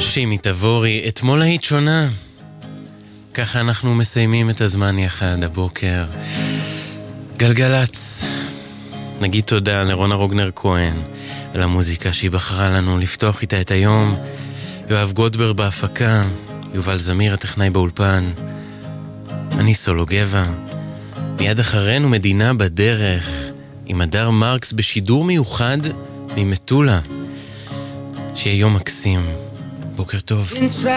שימי תבורי, אתמול היית שונה. ככה אנחנו מסיימים את הזמן יחד הבוקר. גלגלץ. נגיד תודה לרונה רוגנר כהן על המוזיקה שהיא בחרה לנו לפתוח איתה את היום. יואב גודבר בהפקה, יובל זמיר הטכנאי באולפן, אני סולו גבע. מיד אחרינו מדינה בדרך עם הדר מרקס בשידור מיוחד ממטולה. שיהיה יום מקסים. בוקר טוב.